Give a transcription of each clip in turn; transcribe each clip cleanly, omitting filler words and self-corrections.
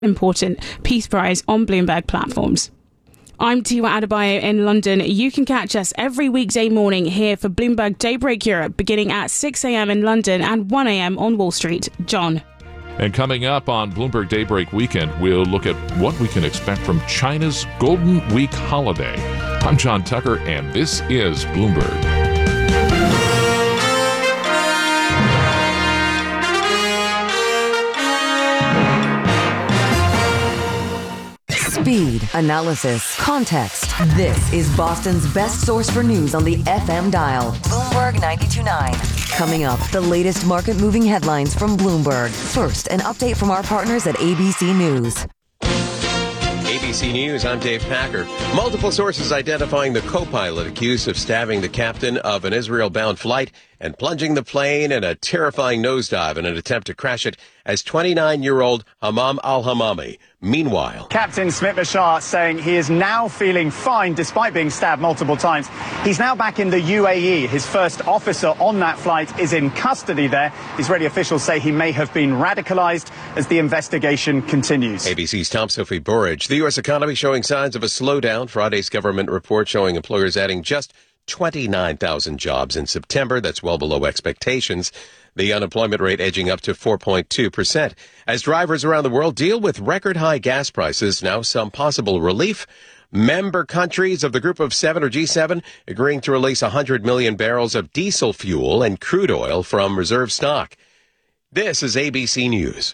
important Peace Prize on Bloomberg platforms. I'm Tiwa Adebayo in London. You can catch us every weekday morning here for Bloomberg Daybreak Europe, beginning at 6 a.m. in London and 1 a.m. on Wall Street. John. And coming up on Bloomberg Daybreak Weekend, we'll look at what we can expect from China's Golden Week holiday. I'm John Tucker, and this is Bloomberg. Speed, analysis, context. This is Boston's best source for news on the FM dial. Bloomberg 92.9. Coming up, the latest market-moving headlines from Bloomberg. First, an update from our partners at ABC News. ABC News, I'm Dave Packer. Multiple sources identifying the co-pilot accused of stabbing the captain of an Israel-bound flight and plunging the plane in a terrifying nosedive in an attempt to crash it as 29-year-old Hamam al-Hamami. Meanwhile, Captain Smit Bashar saying he is now feeling fine despite being stabbed multiple times. He's now back in the UAE. His first officer on that flight is in custody there. Israeli officials say he may have been radicalized as the investigation continues. ABC's Tom Sophie Burridge. The U.S. economy showing signs of a slowdown. Friday's government report showing employers adding just 29,000 jobs in September. That's well below expectations. The unemployment rate edging up to 4.2%. As drivers around the world deal with record high gas prices, now some possible relief. Member countries of the Group of Seven, or G7, agreeing to release 100 million barrels of diesel fuel and crude oil from reserve stock. This is ABC News.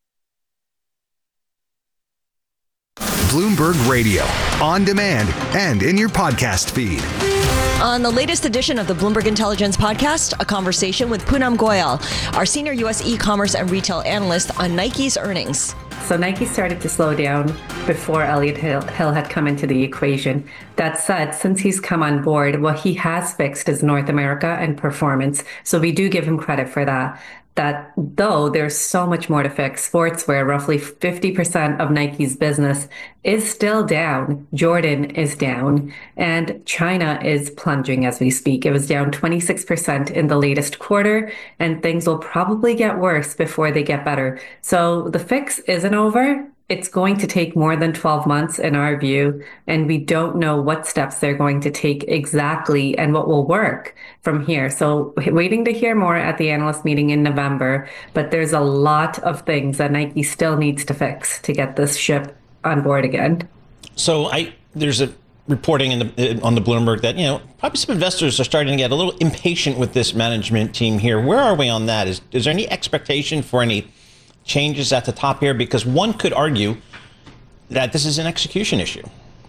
Bloomberg Radio, on demand and in your podcast feed. On the latest edition of the Bloomberg Intelligence Podcast, a conversation with Poonam Goyal, our senior U.S. e-commerce and retail analyst on Nike's earnings. So Nike started to slow down before Elliott Hill had come into the equation. That said, since he's come on board, what he has fixed is North America and performance. So we do give him credit for that. That though there's so much more to fix. Sportswear, roughly 50% of Nike's business, is still down. Jordan is down, and China is plunging as we speak. It was down 26% in the latest quarter, and things will probably get worse before they get better. So the fix isn't over. It's going to take more than 12 months in our view, and we don't know what steps they're going to take exactly and what will work from here. So waiting to hear more at the analyst meeting in November, but there's a lot of things that Nike still needs to fix to get this ship on board again. So there's a reporting on the Bloomberg that, probably some investors are starting to get a little impatient with this management team here. Where are we on that? Is there any expectation for any changes at the top here? Because one could argue that this is an execution issue.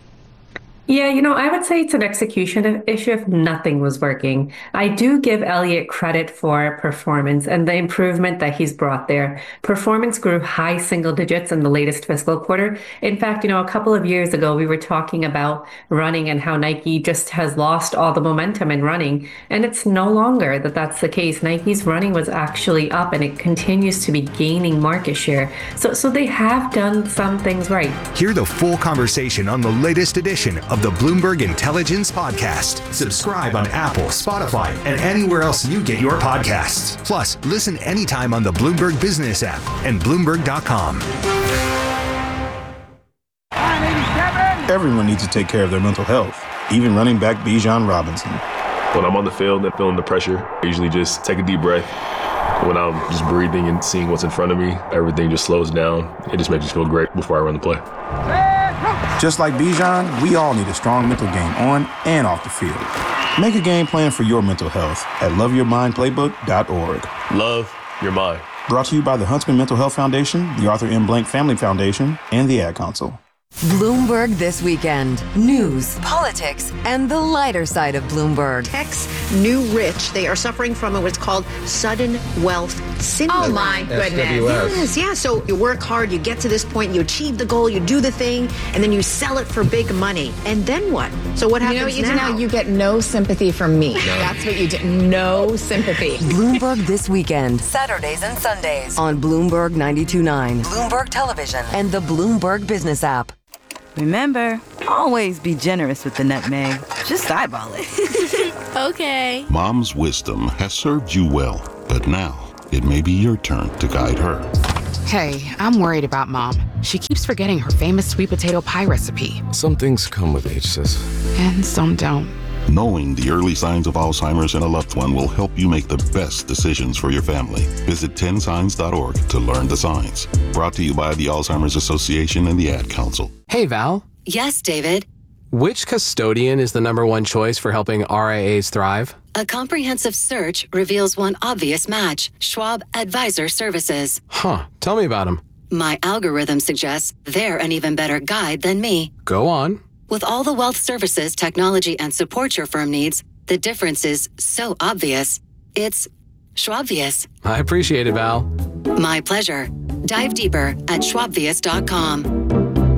Yeah, I would say it's an execution issue if nothing was working. I do give Elliott credit for performance and the improvement that he's brought there. Performance grew high single digits in the latest fiscal quarter. In fact, a couple of years ago, we were talking about running and how Nike just has lost all the momentum in running. And it's no longer that's the case. Nike's running was actually up and it continues to be gaining market share. So they have done some things right. Hear the full conversation on the latest edition of the Bloomberg Intelligence Podcast. Subscribe on Apple, Spotify, and anywhere else you get your podcasts. Plus, listen anytime on the Bloomberg Business app and Bloomberg.com. Everyone needs to take care of their mental health, even running back Bijan Robinson. When I'm on the field and feeling the pressure, I usually just take a deep breath. When I'm just breathing and seeing what's in front of me, everything just slows down. It just makes me feel great before I run the play. Just like Bijan, we all need a strong mental game on and off the field. Make a game plan for your mental health at loveyourmindplaybook.org. Love your mind. Brought to you by the Huntsman Mental Health Foundation, the Arthur M. Blank Family Foundation, and the Ad Council. Bloomberg This Weekend. News, politics, and the lighter side of Bloomberg. Tech's new rich. They are suffering from what's called sudden wealth syndrome. Oh, my goodness. Yes. So you work hard, you get to this point, you achieve the goal, you do the thing, and then you sell it for big money. And then what? So what happens now? You get no sympathy from me. No. That's what you did. No sympathy. Bloomberg This Weekend. Saturdays and Sundays on Bloomberg 92.9, Bloomberg Television, and the Bloomberg Business app. Remember, always be generous with the nutmeg. Just eyeball it. Okay. Mom's wisdom has served you well, but now it may be your turn to guide her. Hey, I'm worried about Mom. She keeps forgetting her famous sweet potato pie recipe. Some things come with age, sis. And some don't. Knowing the early signs of Alzheimer's in a loved one will help you make the best decisions for your family. Visit 10signs.org to learn the signs. Brought to you by the Alzheimer's Association and the Ad Council. Hey, Val. Yes, David. Which custodian is the #1 choice for helping RIAs thrive? A comprehensive search reveals one obvious match: Schwab Advisor Services. Huh. Tell me about them. My algorithm suggests they're an even better guide than me. Go on. With all the wealth services, technology, and support your firm needs, the difference is so obvious. It's Schwabvious. I appreciate it, Val. My pleasure. Dive deeper at schwabvious.com.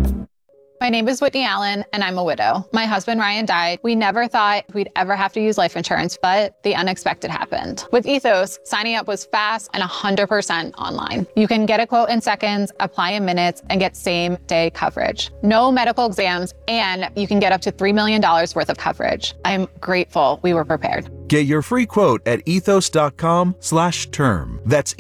My name is Whitney Allen, and I'm a widow. My husband, Ryan, died. We never thought we'd ever have to use life insurance, but the unexpected happened. With Ethos, signing up was fast and 100% online. You can get a quote in seconds, apply in minutes, and get same-day coverage. No medical exams, and you can get up to $3 million worth of coverage. I'm grateful we were prepared. Get your free quote at ethos.com/term. That's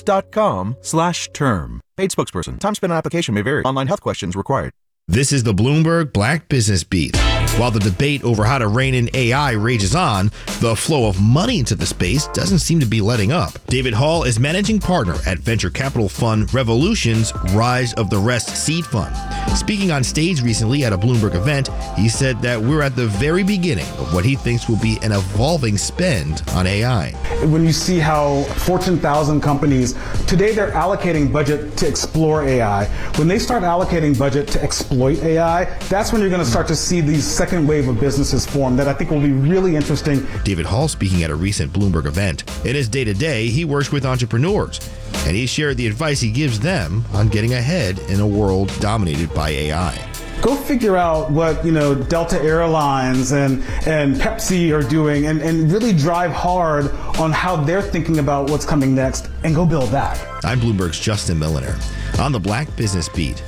ethos.com/term. Paid spokesperson. Time spent on application may vary. Online health questions required. This is the Bloomberg Black Business Beat. While the debate over how to rein in AI rages on, the flow of money into the space doesn't seem to be letting up. David Hall is managing partner at venture capital fund Revolution's Rise of the Rest seed fund. Speaking on stage recently at a Bloomberg event, he said that we're at the very beginning of what he thinks will be an evolving spend on AI. When you see how Fortune 1000 companies, today they're allocating budget to explore AI. When they start allocating budget to exploit AI, that's when you're going to start to see these second wave of businesses form that I think will be really interesting. David Hall speaking at a recent Bloomberg event. In his day-to-day, he works with entrepreneurs, and he shared the advice he gives them on getting ahead in a world dominated by AI. Go figure out what Delta Airlines and Pepsi are doing and really drive hard on how they're thinking about what's coming next and go build that. I'm Bloomberg's Justin Milliner on the Black Business Beat.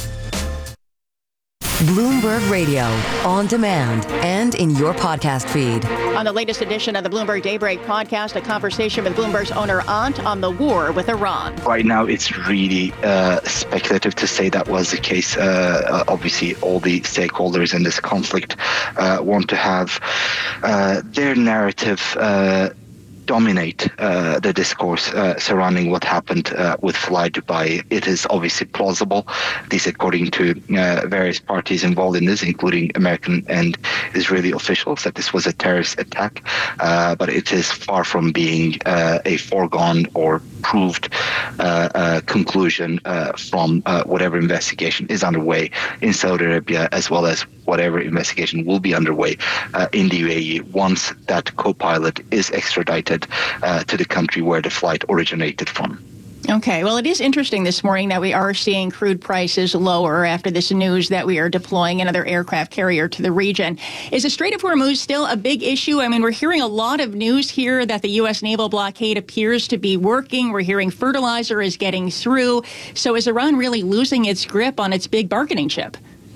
Bloomberg Radio, on demand and in your podcast feed. On the latest edition of the Bloomberg Daybreak podcast, a conversation with Bloomberg's owner Aunt on the war with Iran. Right now, it's really speculative to say that was the case. Obviously, all the stakeholders in this conflict want to have their narrative dominate the discourse surrounding what happened with Fly Dubai. It is obviously plausible, this according to various parties involved in this, including American and Israeli officials, that this was a terrorist attack, but it is far from being a foregone or proved conclusion from whatever investigation is underway in Saudi Arabia, as well as whatever investigation will be underway in the UAE once that co-pilot is extradited to the country where the flight originated from. Okay, well, it is interesting this morning that we are seeing crude prices lower after this news that we are deploying another aircraft carrier to the region. Is the Strait of Hormuz still a big issue? I mean, we're hearing a lot of news here that the U.S. naval blockade appears to be working. We're hearing fertilizer is getting through. So is Iran really losing its grip on its big bargaining chip?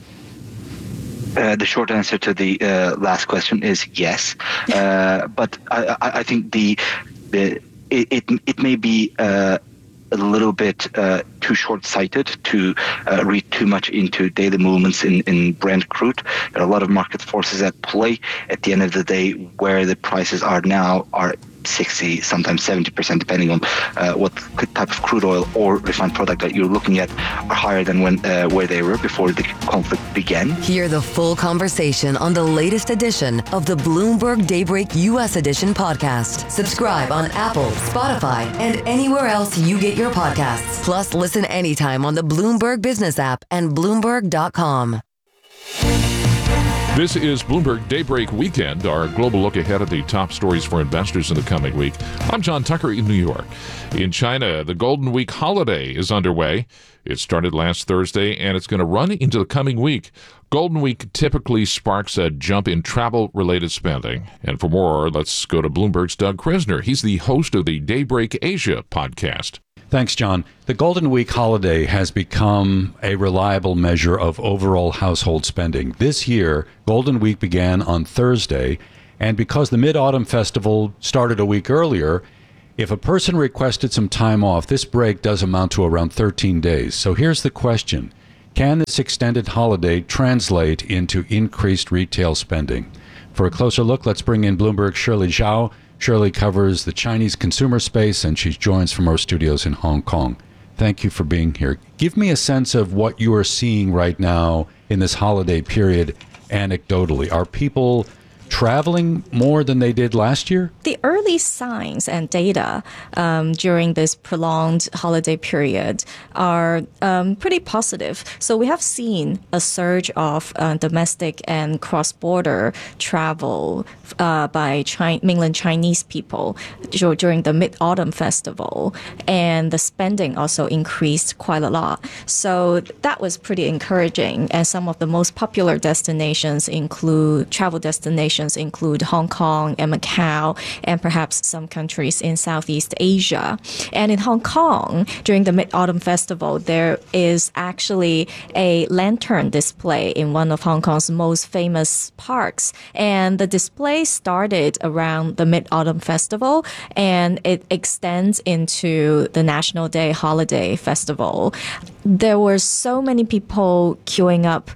The short answer to the last question is yes, but I think it may be a little bit too short-sighted to read too much into daily movements in Brent crude. There are a lot of market forces at play. At the end of the day, where the prices are now are 60, sometimes 70%, depending on what type of crude oil or refined product that you're looking at, are higher than where they were before the conflict began. Hear the full conversation on the latest edition of the Bloomberg Daybreak U.S. Edition podcast. Subscribe on Apple, Spotify, and anywhere else you get your podcasts. Plus, listen anytime on the Bloomberg Business app and Bloomberg.com. This is Bloomberg Daybreak Weekend, our global look ahead at the top stories for investors in the coming week. I'm John Tucker in New York. In China, the Golden Week holiday is underway. It started last Thursday, and it's going to run into the coming week. Golden Week typically sparks a jump in travel-related spending. And for more, let's go to Bloomberg's Doug Krisner. He's the host of the Daybreak Asia podcast. Thanks, John. The Golden Week holiday has become a reliable measure of overall household spending. This year, Golden Week began on Thursday, and because the Mid-Autumn Festival started a week earlier, If a person requested some time off, this break does amount to around 13 days. So here's the question. Can this extended holiday translate into increased retail spending? For a closer look, let's bring in Bloomberg's Shirley Zhao. Shirley covers the Chinese consumer space, and she joins from our studios in Hong Kong. Thank you for being here. Give me a sense of what you are seeing right now in this holiday period anecdotally. Are people traveling more than they did last year? The early signs and data during this prolonged holiday period are pretty positive. So we have seen a surge of domestic and cross-border travel by mainland Chinese people during the Mid-Autumn Festival, and the spending also increased quite a lot. So that was pretty encouraging, and some of the most popular travel destinations include Hong Kong and Macau, and perhaps some countries in Southeast Asia. And in Hong Kong, during the Mid-Autumn Festival, there is actually a lantern display in one of Hong Kong's most famous parks. And the display started around the Mid-Autumn Festival, and it extends into the National Day Holiday Festival. There were so many people queuing up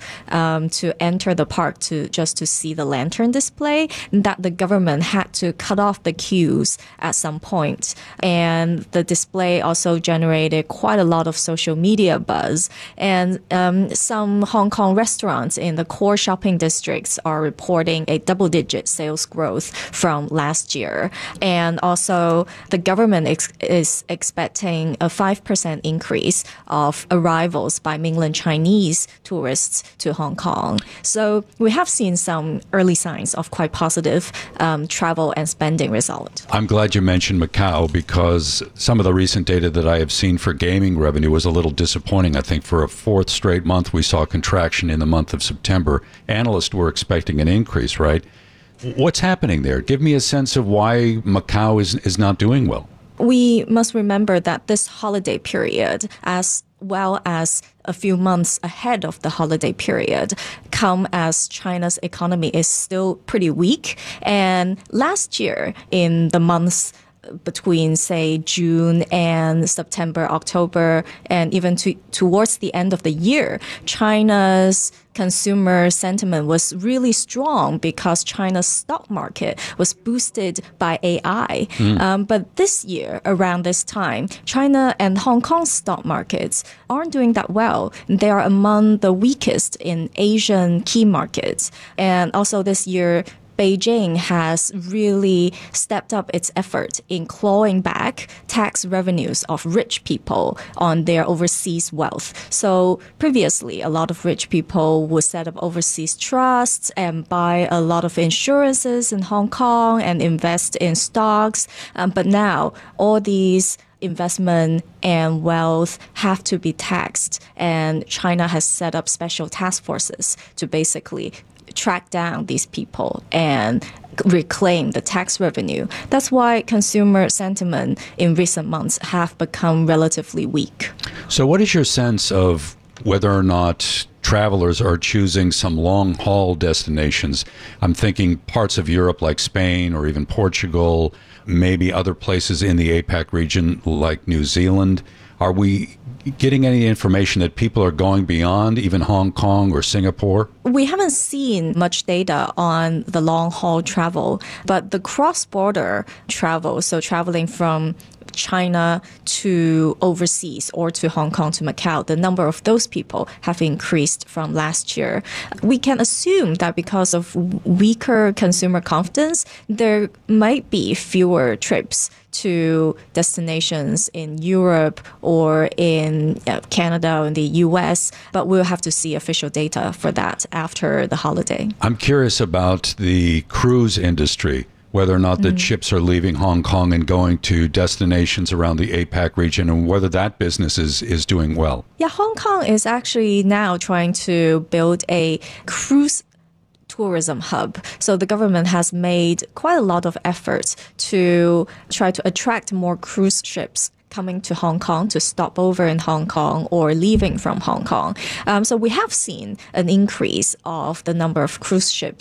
to enter the park just to see the lantern display that the government had to cut off the queues at some point. And the display also generated quite a lot of social media buzz. And some Hong Kong restaurants in the core shopping districts are reporting a double-digit sales growth from last year. And also, the government is expecting a 5% increase of arrivals by mainland Chinese tourists to Hong Kong. So we have seen some early signs of quite positive travel and spending result. I'm glad you mentioned Macau, because some of the recent data that I have seen for gaming revenue was a little disappointing. I think for a fourth straight month, we saw a contraction in the month of September. Analysts were expecting an increase, right? What's happening there? Give me a sense of why Macau is not doing well. We must remember that this holiday period, as well as a few months ahead of the holiday period, come as China's economy is still pretty weak. And last year, in the months between, say, June and September, October, and even towards the end of the year, China's consumer sentiment was really strong because China's stock market was boosted by AI. But this year, around this time, China and Hong Kong's stock markets aren't doing that well. They are among the weakest in Asian key markets. And also this year, Beijing has really stepped up its effort in clawing back tax revenues of rich people on their overseas wealth. So previously, a lot of rich people would set up overseas trusts and buy a lot of insurances in Hong Kong and invest in stocks. But now all these investment and wealth have to be taxed, and China has set up special task forces to basically track down these people and reclaim the tax revenue. That's why consumer sentiment in recent months have become relatively weak. So what is your sense of whether or not travelers are choosing some long-haul destinations? I'm thinking parts of Europe like Spain or even Portugal, maybe other places in the APAC region like New Zealand. Are we getting any information that people are going beyond even Hong Kong or Singapore? We haven't seen much data on the long-haul travel, but the cross-border travel, so traveling from China to overseas or to Hong Kong to Macau, the number of those people have increased from last year. We can assume that because of weaker consumer confidence, there might be fewer trips to destinations in Europe or in Canada or in the US, but we'll have to see official data for that after the holiday. I'm curious about the cruise industry, whether or not the ships are leaving Hong Kong and going to destinations around the APAC region, and whether that business is doing well. Yeah, Hong Kong is actually now trying to build a cruise tourism hub. So the government has made quite a lot of efforts to try to attract more cruise ships coming to Hong Kong to stop over in Hong Kong or leaving from Hong Kong. So we have seen an increase of the number of cruise ships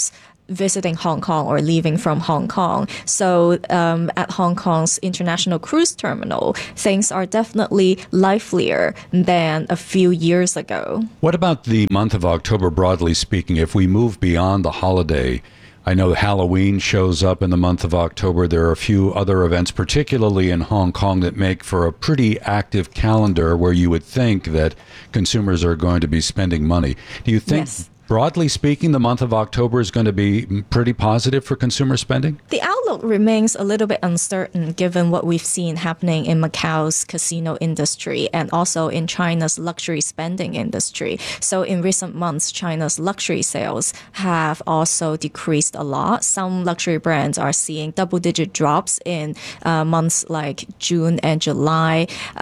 visiting Hong Kong or leaving from Hong Kong. So at Hong Kong's International Cruise Terminal, things are definitely livelier than a few years ago. What about the month of October, broadly speaking? If we move beyond the holiday, I know Halloween shows up in the month of October. There are a few other events, particularly in Hong Kong, that make for a pretty active calendar where you would think that consumers are going to be spending money. Do you think, broadly speaking, the month of October is going to be pretty positive for consumer spending? The outlook remains a little bit uncertain given what we've seen happening in Macau's casino industry and also in China's luxury spending industry. So in recent months, China's luxury sales have also decreased a lot. Some luxury brands are seeing double-digit drops in months like June and July.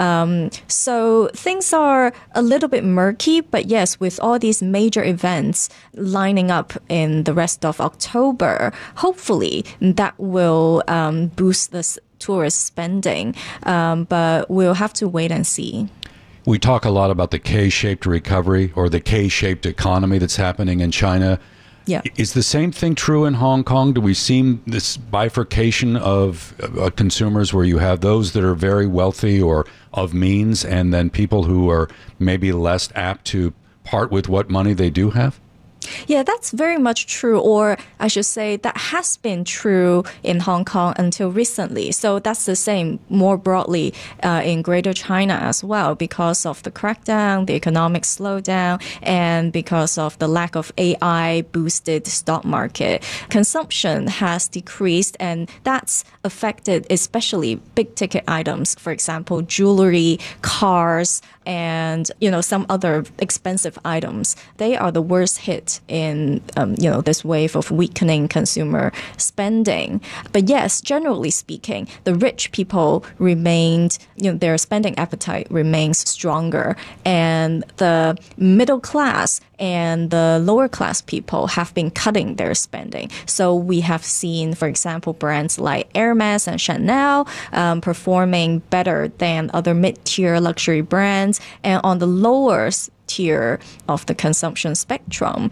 So things are a little bit murky, but yes, with all these major events lining up in the rest of October, hopefully that will boost this tourist spending, but we'll have to wait and see. We talk a lot about the K-shaped recovery or the K-shaped economy that's happening in China. Yeah. Is the same thing true in Hong Kong? Do we see this bifurcation of consumers where you have those that are very wealthy or of means and then people who are maybe less apt to part with what money they do have? Yeah, that's very much true, or I should say that has been true in Hong Kong until recently. So that's the same more broadly in Greater China as well because of the crackdown, the economic slowdown, and because of the lack of AI-boosted stock market. Consumption has decreased, and that's affected especially big-ticket items, for example, jewelry, cars, and some other expensive items. They are the worst hit in this wave of weakening consumer spending. But yes, generally speaking, the rich people remained, their spending appetite remains stronger, and the middle class and the lower class people have been cutting their spending. So we have seen, for example, brands like Hermes and Chanel performing better than other mid-tier luxury brands. And on the lower tier of the consumption spectrum,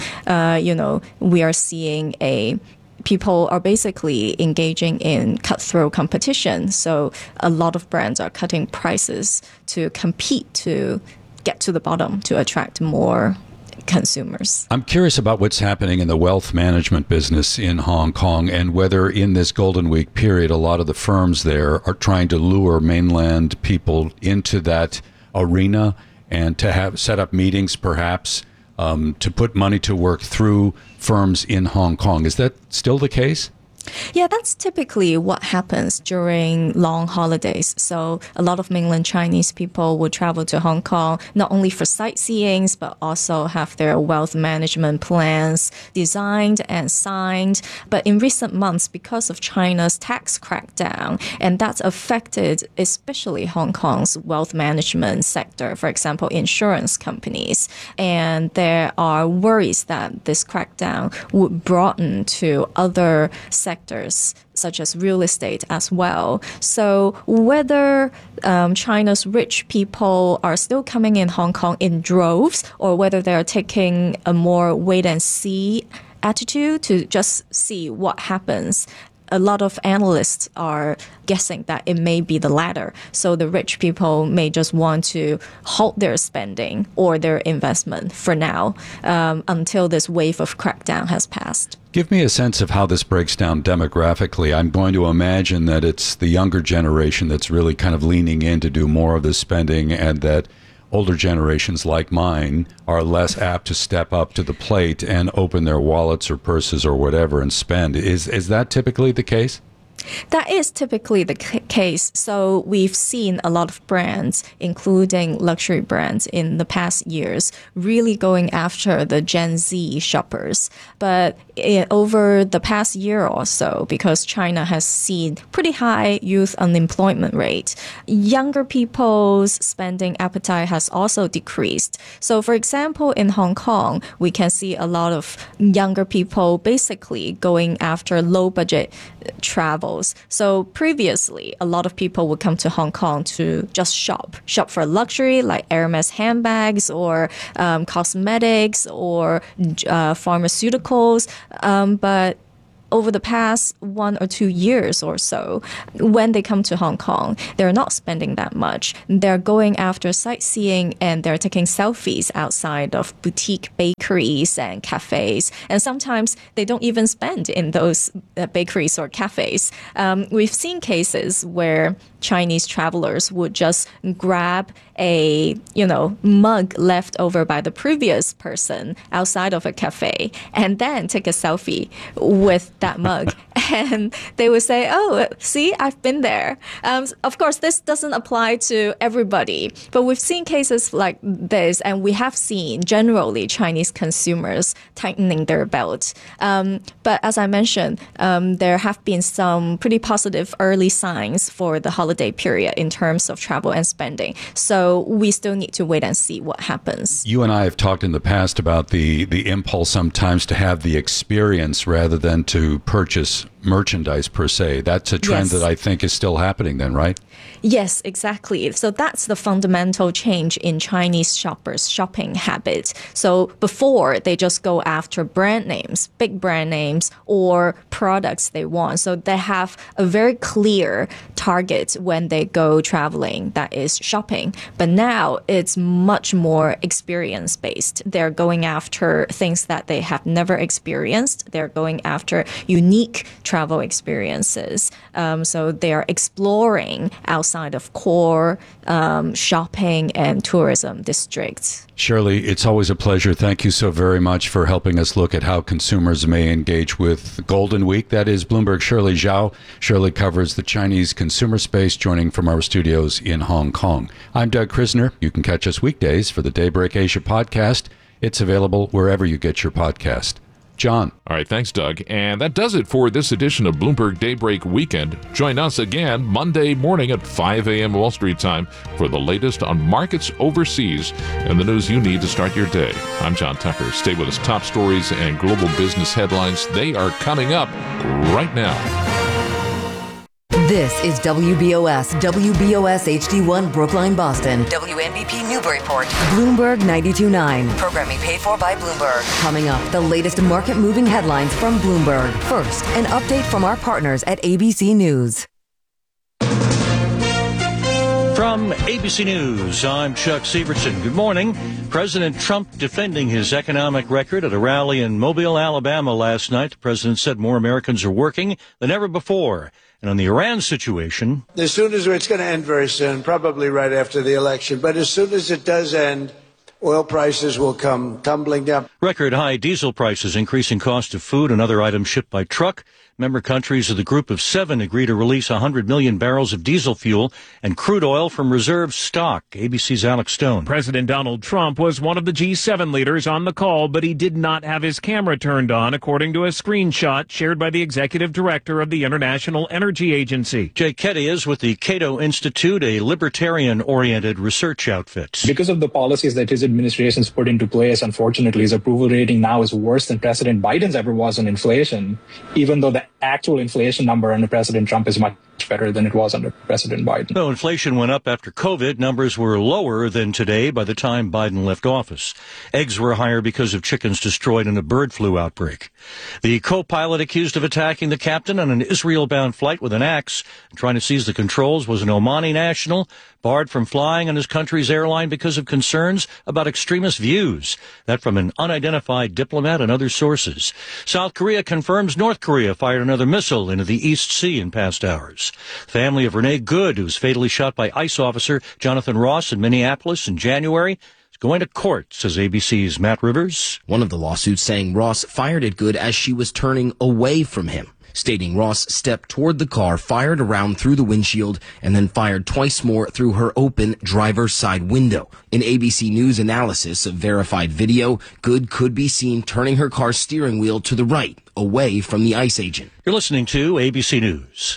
we are seeing people are basically engaging in cutthroat competition. So a lot of brands are cutting prices to compete to get to the bottom to attract more consumers. I'm curious about what's happening in the wealth management business in Hong Kong and whether in this Golden Week period, a lot of the firms there are trying to lure mainland people into that arena and to have set up meetings perhaps to put money to work through firms in Hong Kong. Is that still the case? Yeah, that's typically what happens during long holidays. So a lot of mainland Chinese people would travel to Hong Kong, not only for sightseeing, but also have their wealth management plans designed and signed. But in recent months, because of China's tax crackdown, and that's affected especially Hong Kong's wealth management sector, for example, insurance companies. And there are worries that this crackdown would broaden to other sectors such as real estate as well. So whether China's rich people are still coming in Hong Kong in droves or whether they're taking a more wait-and-see attitude to just see what happens, a lot of analysts are guessing that it may be the latter. So the rich people may just want to halt their spending or their investment for now until this wave of crackdown has passed. Give me a sense of how this breaks down demographically. I'm going to imagine that it's the younger generation that's really kind of leaning in to do more of the spending and that older generations like mine are less apt to step up to the plate and open their wallets or purses or whatever and spend. Is that typically the case? That is typically the case. So we've seen a lot of brands, including luxury brands in the past years, really going after the Gen Z shoppers. But over the past year or so, because China has seen pretty high youth unemployment rate, younger people's spending appetite has also decreased. So for example, in Hong Kong, we can see a lot of younger people basically going after low budget travel. So previously, a lot of people would come to Hong Kong to just shop for luxury like Hermes handbags or cosmetics or pharmaceuticals. But over the past 1 or 2 years or so, when they come to Hong Kong, they're not spending that much. They're going after sightseeing and they're taking selfies outside of boutique bakeries and cafes. And sometimes they don't even spend in those bakeries or cafes. We've seen cases where Chinese travelers would just grab a, mug left over by the previous person outside of a cafe and then take a selfie with that mug. And they would say, oh, see, I've been there. Of course, this doesn't apply to everybody, but we've seen cases like this, and we have seen generally Chinese consumers tightening their belt. But as I mentioned, there have been some pretty positive early signs for the holiday period in terms of travel and spending. So we still need to wait and see what happens. You and I have talked in the past about the impulse sometimes to have the experience rather than to purchase merchandise per se. That's a trend that I think is still happening then, right? Yes, exactly. So that's the fundamental change in Chinese shoppers' shopping habits. So before, they just go after brand names, big brand names, or products they want. So they have a very clear target when they go traveling, that is shopping. But now it's much more experience-based. They're going after things that they have never experienced. They're going after unique travel experiences. So they are exploring outside of core shopping and tourism districts. Shirley, it's always a pleasure. Thank you so very much for helping us look at how consumers may engage with Golden Week. That is Bloomberg Shirley Zhao. Shirley covers the Chinese consumer space, joining from our studios in Hong Kong. I'm Doug Krisner. You can catch us weekdays for the Daybreak Asia podcast. It's available wherever you get your podcast. John. All right, thanks, Doug. And that does it for this edition of Bloomberg Daybreak Weekend. Join us again Monday morning at 5 a.m. Wall Street time for the latest on markets overseas and the news you need to start your day. I'm John Tucker. Stay with us. Top stories and global business headlines, they are coming up right now. This is WBOS HD1 Brookline, Boston. WNBP Newburyport. Bloomberg 92.9. Programming paid for by Bloomberg. Coming up, the latest market-moving headlines from Bloomberg. First, an update from our partners at ABC News. From ABC News, I'm Chuck Severson. Good morning. President Trump defending his economic record at a rally in Mobile, Alabama last night. The president said more Americans are working than ever before. And on the Iran situation, as soon as it's going to end very soon, probably right after the election, but as soon as it does end, oil prices will come tumbling down. Record high diesel prices, increasing cost of food and other items shipped by truck. Member countries of the Group of Seven agree to release 100 million barrels of diesel fuel and crude oil from reserve stock. ABC's Alex Stone. President Donald Trump was one of the G7 leaders on the call, but he did not have his camera turned on, according to a screenshot shared by the executive director of the International Energy Agency. Jay Ketty is with the Cato Institute, a libertarian-oriented research outfit. Because of the policies that his administration's put into place, unfortunately, his approval rating now is worse than President Biden's ever was on inflation, even though the actual inflation number under President Trump is much better than it was under President Biden. No, inflation went up after COVID. Numbers were lower than today by the time Biden left office. Eggs were higher because of chickens destroyed in a bird flu outbreak. The co-pilot accused of attacking the captain on an Israel-bound flight with an axe and trying to seize the controls was an Omani national, barred from flying on his country's airline because of concerns about extremist views. That from an unidentified diplomat and other sources. South Korea confirms North Korea fired another missile into the East Sea in past hours. Family of Renee Good, who was fatally shot by ICE officer Jonathan Ross in Minneapolis in January, is going to court, says ABC's Matt Rivers. One of the lawsuits saying Ross fired at Good as she was turning away from him, stating Ross stepped toward the car, fired around through the windshield, and then fired twice more through her open driver's side window. In ABC News analysis of verified video, Good could be seen turning her car's steering wheel to the right, away from the ICE agent. You're listening to ABC News.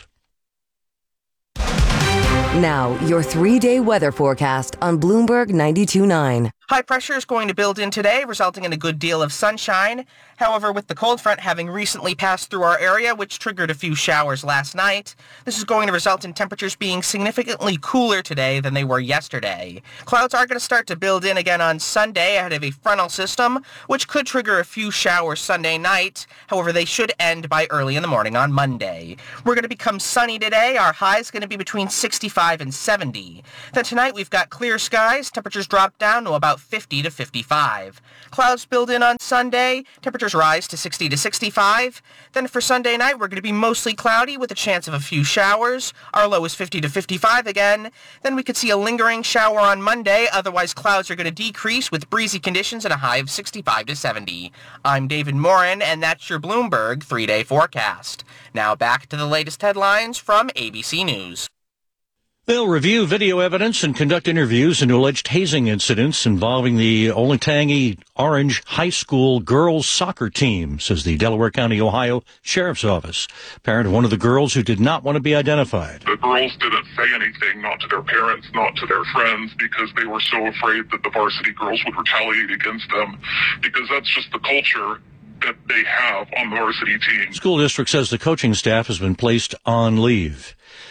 Now, your 3-day weather forecast on Bloomberg 92.9. High pressure is going to build in today, resulting in a good deal of sunshine. However, with the cold front having recently passed through our area, which triggered a few showers last night, this is going to result in temperatures being significantly cooler today than they were yesterday. Clouds are going to start to build in again on Sunday ahead of a frontal system, which could trigger a few showers Sunday night. However, they should end by early in the morning on Monday. We're going to become sunny today. Our high is going to be between 65 and 70. Then tonight we've got clear skies. Temperatures drop down to about 50 to 55. Clouds build in on Sunday. Temperatures rise to 60 to 65. Then for Sunday night, we're going to be mostly cloudy with a chance of a few showers. Our low is 50 to 55 again. Then we could see a lingering shower on Monday. Otherwise, clouds are going to decrease with breezy conditions at a high of 65 to 70. I'm David Morin, and that's your Bloomberg 3-day forecast. Now back to the latest headlines from ABC News. They'll review video evidence and conduct interviews into alleged hazing incidents involving the Olentangy Orange High School girls soccer team, says the Delaware County, Ohio Sheriff's Office. Parent of one of the girls who did not want to be identified. The girls didn't say anything, not to their parents, not to their friends, because they were so afraid that the varsity girls would retaliate against them, because that's just the culture that they have on the varsity team. School district says the coaching staff has been placed on leave.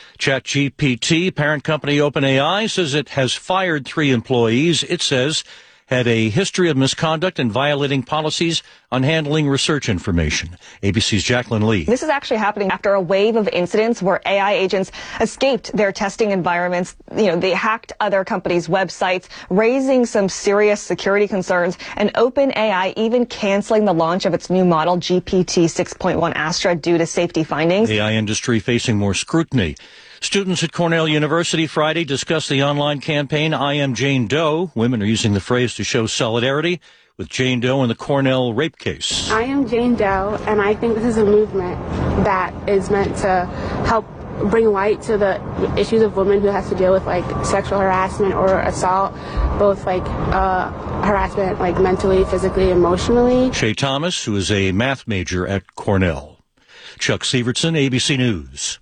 ChatGPT, parent company OpenAI, says it has fired 3 employees. It says had a history of misconduct and violating policies on handling research information. ABC's Jacqueline Lee. This is actually happening after a wave of incidents where AI agents escaped their testing environments. They hacked other companies' websites, raising some serious security concerns, and OpenAI even canceling the launch of its new model, GPT 6.1 Astra, due to safety findings. The AI industry facing more scrutiny. Students at Cornell University Friday discussed the online campaign I Am Jane Doe. Women are using the phrase to show solidarity with Jane Doe in the Cornell rape case. I am Jane Doe, and I think this is a movement that is meant to help bring light to the issues of women who has to deal with sexual harassment or assault, both harassment mentally, physically, emotionally. Shay Thomas, who is a math major at Cornell. Chuck Sievertson, ABC News.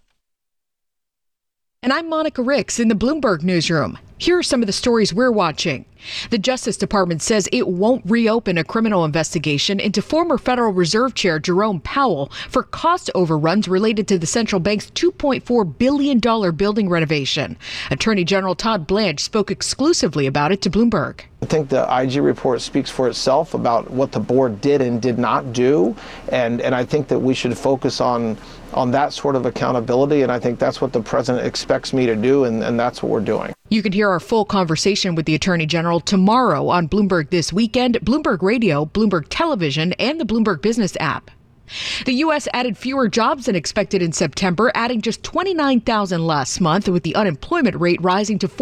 And I'm Monica Ricks in the Bloomberg newsroom. Here are some of the stories we're watching. The Justice Department says it won't reopen a criminal investigation into former Federal Reserve Chair Jerome Powell for cost overruns related to the central bank's $2.4 billion building renovation. Attorney General Todd Blanche spoke exclusively about it to Bloomberg. I think the IG report speaks for itself about what the board did and did not do, and I think that we should focus on that sort of accountability, and I think that's what the president expects me to do, and that's what we're doing. You can hear our full conversation with the Attorney General tomorrow on Bloomberg This Weekend, Bloomberg Radio, Bloomberg Television, and the Bloomberg Business app. The U.S. added fewer jobs than expected in September, adding just 29,000 last month, with the unemployment rate rising to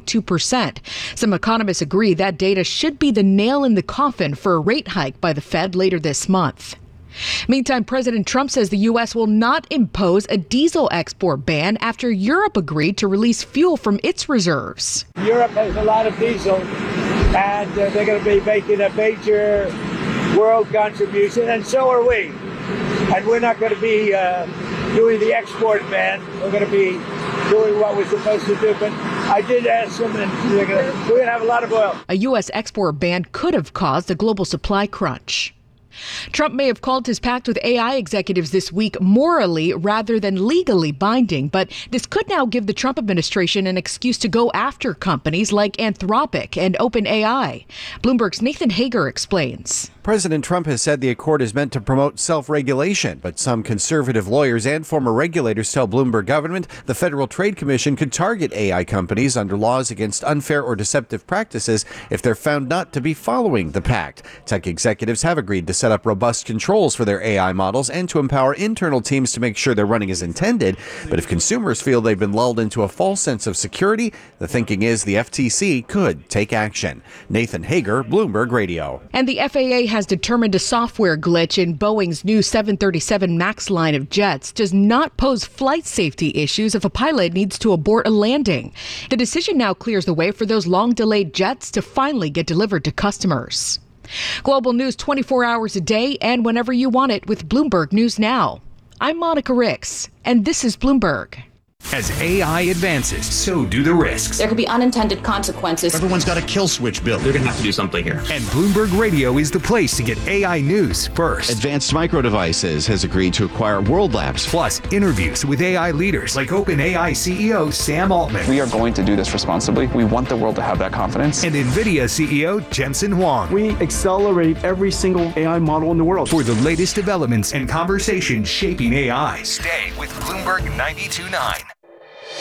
4.2%. Some economists agree that data should be the nail in the coffin for a rate hike by the Fed later this month. Meantime, President Trump says the U.S. will not impose a diesel export ban after Europe agreed to release fuel from its reserves. Europe has a lot of diesel, and they're going to be making a major world contribution, and so are we. And we're not going to be doing the export ban. We're going to be doing what we're supposed to do. But I did ask them, and we're going to have a lot of oil. A U.S. export ban could have caused a global supply crunch. Trump may have called his pact with AI executives this week morally rather than legally binding, but this could now give the Trump administration an excuse to go after companies like Anthropic and OpenAI. Bloomberg's Nathan Hager explains. President Trump has said the accord is meant to promote self-regulation, but some conservative lawyers and former regulators tell Bloomberg government the Federal Trade Commission could target AI companies under laws against unfair or deceptive practices if they're found not to be following the pact. Tech executives have agreed to set up robust controls for their AI models and to empower internal teams to make sure they're running as intended. But if consumers feel they've been lulled into a false sense of security, the thinking is the FTC could take action. Nathan Hager, Bloomberg Radio. And the FAA has determined a software glitch in Boeing's new 737 MAX line of jets does not pose flight safety issues if a pilot needs to abort a landing. The decision now clears the way for those long-delayed jets to finally get delivered to customers. Global news 24 hours a day and whenever you want it with Bloomberg News Now. I'm Monica Ricks, and this is Bloomberg. As AI advances, so do the risks. There could be unintended consequences. Everyone's got a kill switch built. They're going to have to do something here. And Bloomberg Radio is the place to get AI news first. Advanced Micro Devices has agreed to acquire World Labs. Plus, interviews with AI leaders like OpenAI CEO Sam Altman. We are going to do this responsibly. We want the world to have that confidence. And NVIDIA CEO Jensen Huang. We accelerate every single AI model in the world. For the latest developments and conversations shaping AI. Stay with Bloomberg 92.9.